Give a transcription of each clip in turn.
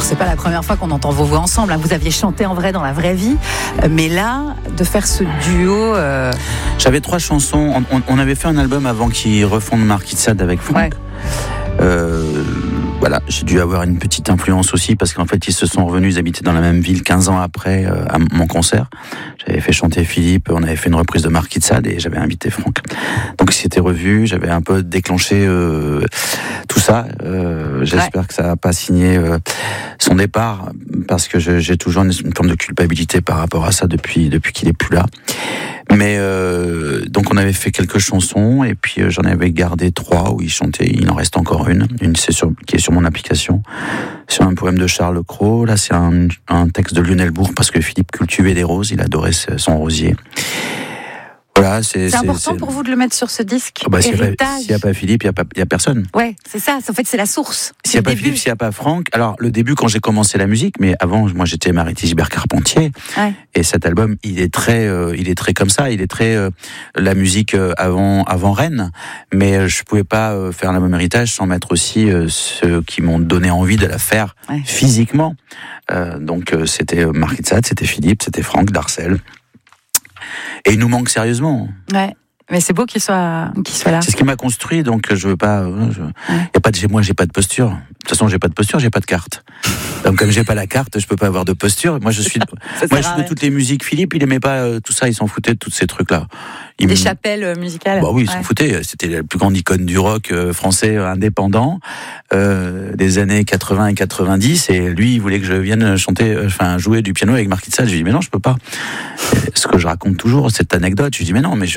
c'est pas la première fois qu'on entend vos voix ensemble. Vous aviez chanté en vrai dans la vraie vie, mais là, de faire ce duo. J'avais 3 chansons. On avait fait un album avant qu'ils refondent Marquis de Sade avec Franck. Voilà, j'ai dû avoir une petite influence aussi parce qu'en fait ils se sont revenus, ils habitaient dans la même ville 15 ans après à mon concert. J'avais fait chanter Philippe, on avait fait une reprise de Marquis de Sade et j'avais invité Franck. Donc ils s'étaient revus, j'avais un peu déclenché tout ça. J'espère que ça n'a pas signé son départ parce que j'ai toujours une forme de culpabilité par rapport à ça depuis qu'il est plus là. Mais donc on avait fait quelques chansons et puis j'en avais gardé 3 où il chantait. Il en reste encore une qui est sur mon application, sur un poème de Charles Cros. Là c'est un texte de Lionel Bourg parce que Philippe cultivait des roses, il adorait son rosier. Voilà, c'est important pour vous de le mettre sur ce disque. S'il n'y a pas Philippe, il n'y a personne. Ouais, c'est ça. En fait, c'est la source. S'il n'y a pas Philippe, s'il n'y a pas Franck. Alors, le début, quand j'ai commencé la musique, mais avant, moi, j'étais Mariti Gilbert Carpentier. Ouais. Et cet album, il est très comme ça. Il est très la musique avant Rennes. Mais je pouvais pas faire le même héritage sans mettre aussi ceux qui m'ont donné envie de la faire physiquement. Donc, c'était Marquis de Sade, c'était Philippe, c'était Franck Darcel. Et il nous manque sérieusement. Ouais, mais c'est beau qu'il soit là. C'est ce qui m'a construit, donc je veux pas. Moi, j'ai pas de posture. De toute façon, j'ai pas de posture, j'ai pas de carte. Donc, comme j'ai pas la carte, je peux pas avoir de posture. Moi, je suis de toutes les musiques. Philippe, il aimait pas tout ça, il s'en foutait de tous ces trucs-là. Des chapelles musicales. Bah oui, il s'en foutait. C'était la plus grande icône du rock français indépendant des années 80 et 90. Et lui, il voulait que je vienne jouer du piano avec Marquis de Sade. Je lui ai dit, mais non, je peux pas. Ce que je raconte toujours, cette anecdote, je lui dis, mais non, mais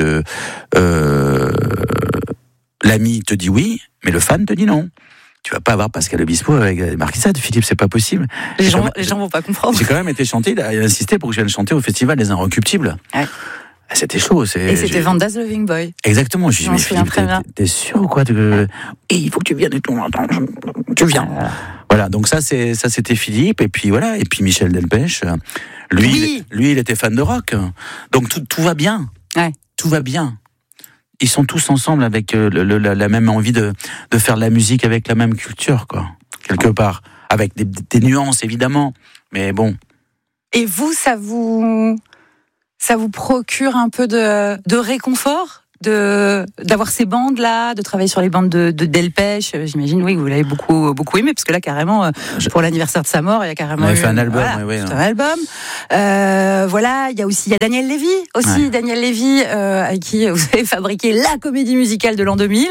l'ami te dit oui, mais le fan te dit non. Tu vas pas avoir Pascal Obispo avec Marquis de Sade, Philippe, c'est pas possible. Les gens vont pas comprendre. J'ai quand même été chanté, il a insisté pour que je vienne chanter au festival des Inrecuptibles. Ouais. C'était chaud. Et c'était Vanda's Loving Boy. Exactement. Je lui ai dit, mais Philippe, t'es sûr ou quoi il faut que tu viennes et tout. Tu viens. Voilà, donc ça c'était Philippe. Et puis voilà, et puis Michel Delpech. Lui, il était fan de rock. Donc tout va bien. Ouais. Tout va bien. Ils sont tous ensemble avec la même envie de faire de la musique avec la même culture, quoi. Quelque part. Avec des nuances, évidemment. Mais bon. Et vous, ça vous procure un peu de réconfort d'avoir ces bandes là, de travailler sur les bandes de Delpech. J'imagine oui, vous l'avez beaucoup aimé parce que là carrément pour l'anniversaire de sa mort, il y a carrément fait un album, un album. Voilà, il y a Daniel Lévy aussi, Daniel Lévy avec qui vous avez fabriqué la comédie musicale de l'an 2000.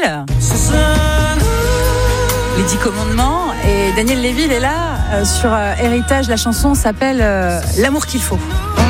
Les 10 commandements, et Daniel Lévy il est là sur Héritage, la chanson s'appelle L'amour qu'il faut.